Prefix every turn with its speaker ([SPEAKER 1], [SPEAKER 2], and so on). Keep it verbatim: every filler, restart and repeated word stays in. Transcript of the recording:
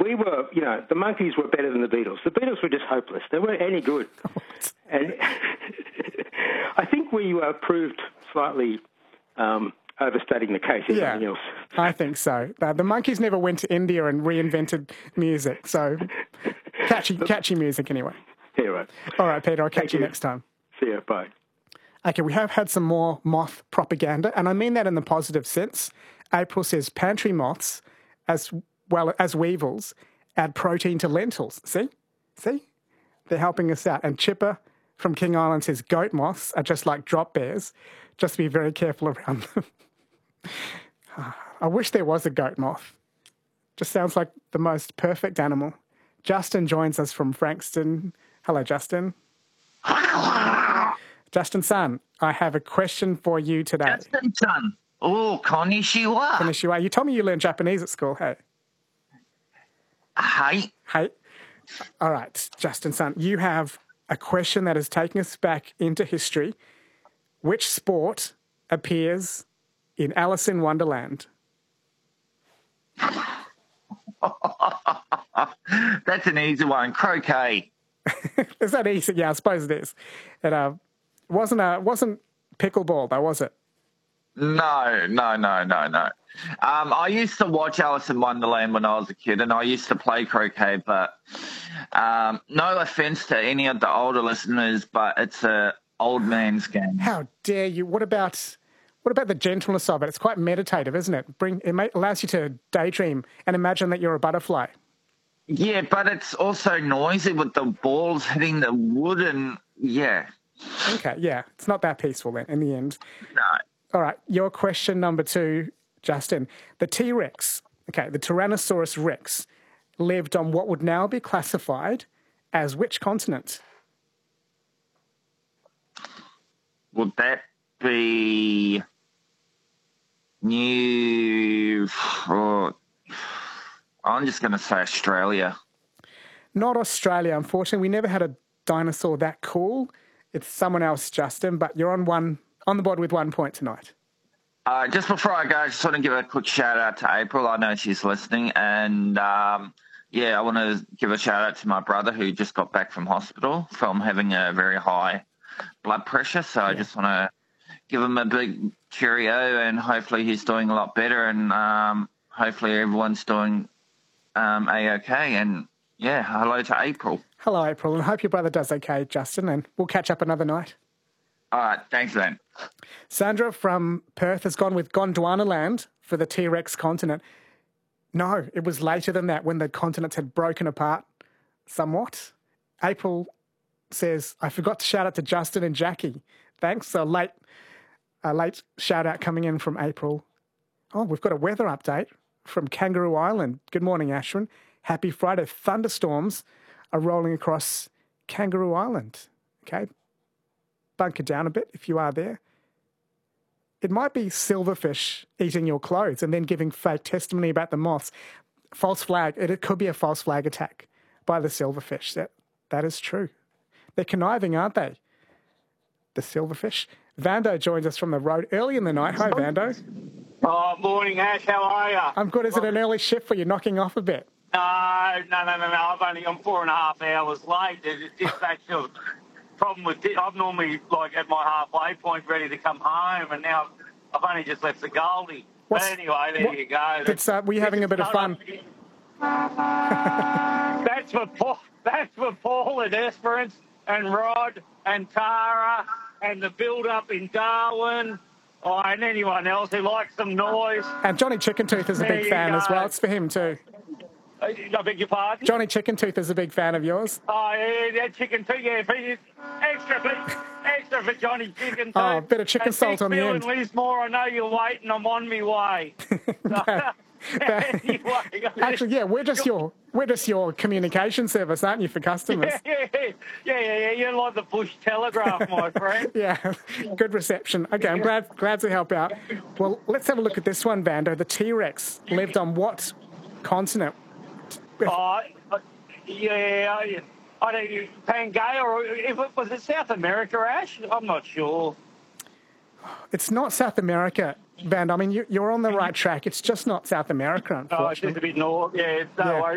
[SPEAKER 1] we were, you know, the Monkees were better than the Beatles. The Beatles were just hopeless. They weren't any good. And I think we uh, proved slightly um, overstating the case, if
[SPEAKER 2] yeah,
[SPEAKER 1] nothing else.
[SPEAKER 2] I think so. Uh, the Monkees never went to India and reinvented music, so catchy, catchy music anyway.
[SPEAKER 1] Yeah, right.
[SPEAKER 2] All right, Peter, I'll catch
[SPEAKER 1] Thank
[SPEAKER 2] you
[SPEAKER 1] you
[SPEAKER 2] next time.
[SPEAKER 1] See you. Bye.
[SPEAKER 2] Okay, we have had some more moth propaganda, and I mean that in the positive sense. April says pantry moths, as well as weevils, add protein to lentils. See? See? They're helping us out. And Chipper from King Island says goat moths are just like drop bears. Just be very careful around them. I wish there was a goat moth. Just sounds like the most perfect animal. Justin joins us from Frankston. Hello, Justin. Justin Son, I have a question for you today.
[SPEAKER 3] Justin Son. Oh, konnichiwa.
[SPEAKER 2] Konnichiwa. You told me you learned Japanese at school, hey?
[SPEAKER 3] Hi.
[SPEAKER 2] Hey. All right, Justin Son, you have a question that is taking us back into history. Which sport appears in Alice in Wonderland?
[SPEAKER 3] That's an easy one. Croquet.
[SPEAKER 2] Is that easy? Yeah, I suppose it is. It uh, wasn't uh, wasn't pickleball, though, was it?
[SPEAKER 3] No, no, no, no, no. Um, I used to watch Alice in Wonderland when I was a kid, and I used to play croquet, but um, no offence to any of the older listeners, but it's a old man's game.
[SPEAKER 2] How dare you? What about what about the gentleness of it? It's quite meditative, isn't it? Bring it may, allows you to daydream and imagine that you're a butterfly.
[SPEAKER 3] Yeah, but it's also noisy with the balls hitting the wood, and yeah.
[SPEAKER 2] Okay, yeah, it's not that peaceful then. In the end,
[SPEAKER 3] No.
[SPEAKER 2] All right, your question number two, Justin. The T-Rex, okay, the Tyrannosaurus Rex, lived on what would now be classified as which continent?
[SPEAKER 3] Would that be New... Oh, I'm just going to say Australia.
[SPEAKER 2] Not Australia, unfortunately. We never had a dinosaur that cool. It's someone else, Justin, but you're on one on the board with one point tonight.
[SPEAKER 3] Uh, just before I go, I just want to give a quick shout out to April. I know she's listening. And, um, yeah, I want to give a shout out to my brother who just got back from hospital from having a very high blood pressure. So yeah. I just want to give him a big cheerio, and hopefully he's doing a lot better, and um, hopefully everyone's doing um, A-okay. And, yeah, hello to April.
[SPEAKER 2] Hello, April, and I hope your brother does okay, Justin, and we'll catch up another night.
[SPEAKER 3] All right, thanks, then.
[SPEAKER 2] Sandra from Perth has gone with Gondwana Land for the T-Rex continent. No, it was later than that, when the continents had broken apart somewhat. April says, I forgot to shout out to Justin and Jackie. Thanks. A late, a late shout out coming in from April. Oh, we've got a weather update from Kangaroo Island. Good morning, Ashwin. Happy Friday. Thunderstorms are rolling across Kangaroo Island. Okay. Bunker down a bit if you are there. It might be silverfish eating your clothes and then giving fake testimony about the moths. False flag. It, it could be a false flag attack by the silverfish. That, that is true. They're conniving, aren't they? The silverfish. Vando joins us from the road early in the night. Hi, Vando.
[SPEAKER 4] Oh, morning, Ash. How are you?
[SPEAKER 2] I'm good. Is it an early shift for you, knocking off a bit?
[SPEAKER 4] No, no, no, no, no. I've only, I'm four and a half hours late. It's just actual problem with it. I'm normally like at my halfway point ready to come home, and now I've only just left the Goldie. But anyway, there
[SPEAKER 2] what,
[SPEAKER 4] you go.
[SPEAKER 2] It's, uh, were you having a bit of fun?
[SPEAKER 4] That's for Paul, that's for Paul and Esperance and Rod and Tara and the build-up in Darwin. Oh, and anyone else who likes some noise.
[SPEAKER 2] And Johnny Chicken Tooth is a
[SPEAKER 4] There
[SPEAKER 2] big
[SPEAKER 4] you
[SPEAKER 2] fan
[SPEAKER 4] go.
[SPEAKER 2] as well. It's for him too.
[SPEAKER 4] I beg your pardon?
[SPEAKER 2] Johnny Chicken Tooth is a big fan of yours.
[SPEAKER 4] Oh, yeah, that chicken too. Yeah, please. Extra, please. Extra for Johnny Chicken too.
[SPEAKER 2] Oh, a bit of chicken
[SPEAKER 4] and
[SPEAKER 2] salt on the
[SPEAKER 4] Bill
[SPEAKER 2] end.
[SPEAKER 4] And Lismore, I know you're waiting. I'm on my way.
[SPEAKER 2] That-
[SPEAKER 4] anyway,
[SPEAKER 2] Actually, yeah, we're just your we're just your communication service, aren't you, for customers?
[SPEAKER 4] Yeah, yeah, yeah, yeah, yeah. You're like the Bush Telegraph, my friend.
[SPEAKER 2] Yeah, good reception. Okay, I'm glad glad to help out. Well, let's have a look at this one, Vando. The T-Rex lived on what continent?
[SPEAKER 4] Oh, yeah, I don't, Pangaea, or if it, was it South America, Ash? I'm not sure.
[SPEAKER 2] It's not South America, Vando. I mean, you, you're on the right track. It's just not South America,
[SPEAKER 4] Oh, it's
[SPEAKER 2] unfortunately.
[SPEAKER 4] just a bit north. Yeah, it's no
[SPEAKER 2] Yeah.
[SPEAKER 4] worries.